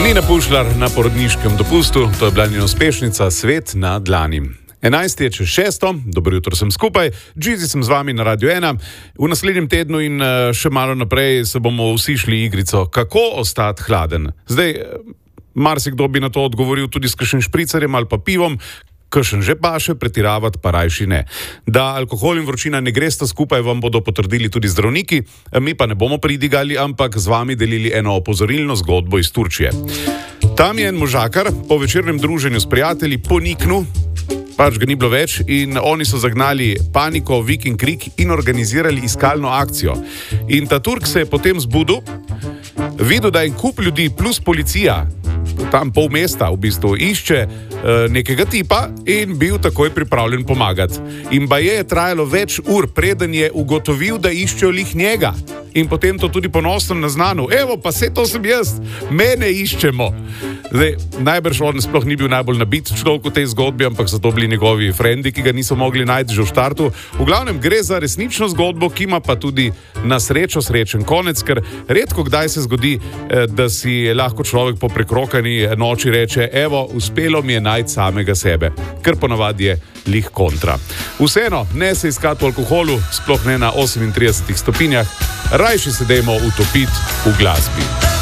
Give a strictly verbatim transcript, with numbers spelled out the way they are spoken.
Nina Pušlar na porodniškem dopustu, to je bila njena uspešnica Svet na dlani. enajst je čez šesto, dobro jutro sem skupaj, Džizi sem z vami na Radio ena. V naslednjem tednu in še malo naprej se bomo vsi šli igrico, kako ostati hladen. Zdaj, marsikdo bi na to odgovoril tudi s kakšnim špricarjem ali pa pivom, kakšen že paše, pretiravati pa rajši ne. Da alkohol in vročina ne gresta skupaj, vam bodo potrdili tudi zdravniki, mi pa ne bomo pridigali, ampak z vami delili eno opozorilno zgodbo iz Turčije. Tam je en možakar po večernem druženju s prijatelji poniknil, pač ga ni bilo več, in oni so zagnali paniko, vik in krik in organizirali iskalno akcijo. In ta Turk se je potem zbudil, videl, da je en kup ljudi plus policija, tam pol mesta v bistvu išče e, nekega tipa in bil takoj pripravljen pomagati. In baje je trajalo več ur, preden je ugotovil, da iščejo lih njega. In potem to tudi ponosno naznanil. Evo, pa saj to sem jaz, mene iščemo. Zdaj, najbrž on sploh ni bil najbolj nabit človek v tej zgodbi, ampak so to bili njegovi frendi, ki ga niso mogli najti že v štartu. V glavnem gre za resnično zgodbo, ki ima pa tudi na srečo srečen konec, ker redko kdaj se zgodi, da si lahko človek po prekrokani noči reče, evo, uspelo mi je najti samega sebe, ker ponavadi je lih kontra. Vseeno, ne se iskati v alkoholu, sploh ne na osemintridesetih stopinjah, rajši se dajmo utopiti v glasbi.